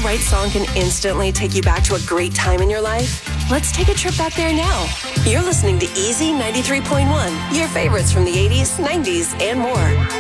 right song can instantly take you back to a great time in your life? Let's take a trip back there now. You're listening to Easy 93.1, your favorites from the 80s, 90s, and more.